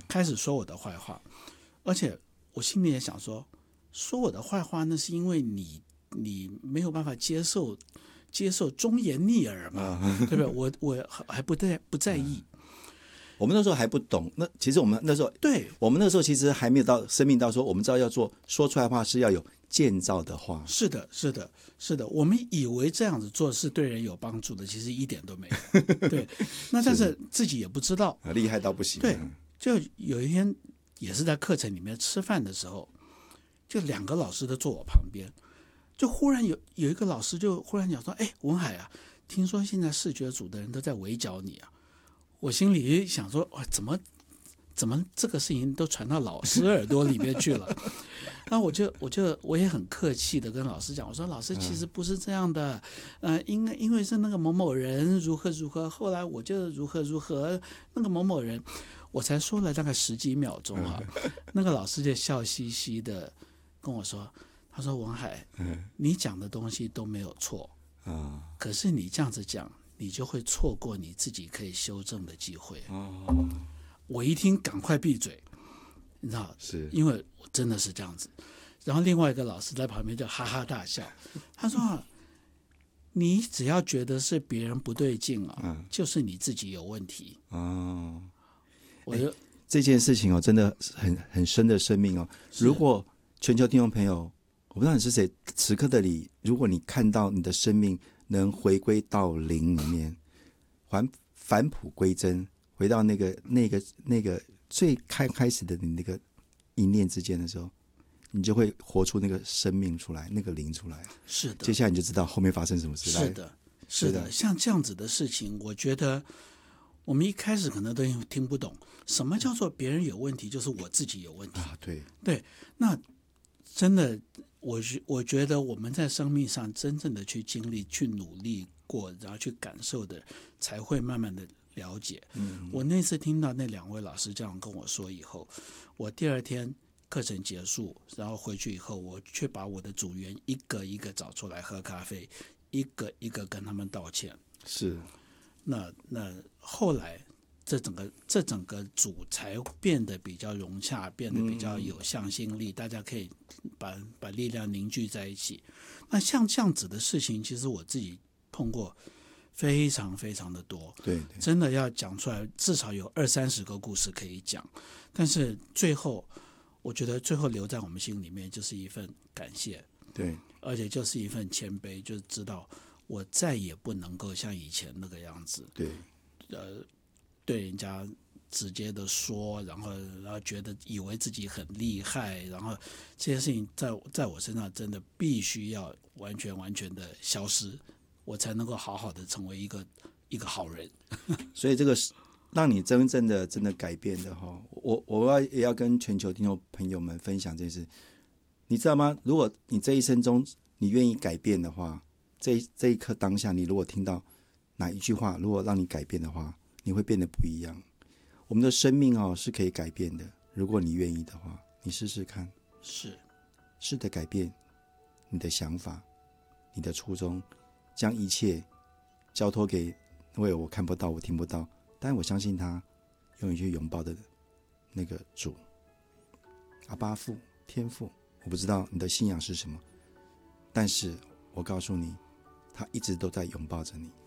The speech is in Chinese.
开始说我的坏话，而且我心里也想说我的坏话，那是因为你没有办法接受忠言逆耳嘛，对不对？我还不在意。 我们那时候还不懂，那其实我们那时候， 对， 我们那时候其实还没有到生命到说，我们知道要说出来的话是要有建造的话。 是的，是的，是的，我们以为这样子做是对人有帮助的，其实一点都没有。对，那但是自己也不知道， 厉害到不行。 对，就有一天也是在课程里面吃饭的时候，就2个老师都坐我旁边，就忽然有一个老师就忽然讲说：“哎，文海啊，听说现在视觉组的人都在围剿你啊。”我心里想说：“哇，怎么这个事情都传到老师耳朵里面去了？”那我也很客气的跟老师讲，我说：“老师，其实不是这样的，因为是那个某某人如何如何，后来我就如何如何，那个某某人。”我才说了大概10几秒钟啊，那个老师就笑嘻嘻的跟我说：“他说文海，你讲的东西都没有错啊，可是你这样子讲，你就会错过你自己可以修正的机会。”我一听赶快闭嘴，你知道，是因为我真的是这样子。然后另外一个老师在旁边就哈哈大笑，他说：“你只要觉得是别人不对劲啊，就是你自己有问题。” 这件事情真的很深的生命如果全球听众朋友，我不知道你是谁，此刻的你，如果你看到你的生命能回归到零里面，返璞归真，回到那个最开始的你那个一念之间的时候，你就会活出那个生命出来，那个灵出来。 是的， 接下来你就知道后面发生什么事。 是的，像这样子的事情，我觉得我们一开始可能都听不懂，什么叫做别人有问题，就是我自己有问题啊？对，那真的，我觉得我们在生命上真正的去经历、去努力过，然后去感受的，才会慢慢的了解。我那次听到那2位老师这样跟我说以后，我第2天课程结束，然后回去以后，我却把我的组员一个一个找出来喝咖啡，一个一个跟他们道歉。 是。 那后来这整个组才变得比较融洽，变得比较有向心力，大家可以把力量凝聚在一起。那像这样子的事情，其实我自己碰过非常非常的多， 对， 真的要讲出来，至少有20-30个故事可以讲。但是最后，我觉得最后留在我们心里面就是一份感谢， 对， 而且就是一份谦卑，就是知道我再也不能够像以前那个样子，对人家直接的说，然后以为自己很厉害，然后这些事情在我身上真的必须要完全的消失，我才能够好好的成为一个好人。 所以这个让你真的改变的我也要跟全球听众朋友们分享这件事。你知道吗？如果你这一生中你愿意改变的话，这一刻当下，你如果听到哪一句话，如果让你改变的话，你会变得不一样。我们的生命是可以改变的，如果你愿意的话，你试试看，试着改变你的想法，你的初衷，将一切交托给因为我看不到，我听不到，但我相信他永远去拥抱的那个主，阿爸父，天父。我不知道你的信仰是什么，但是我告诉你，他一直都在拥抱着你。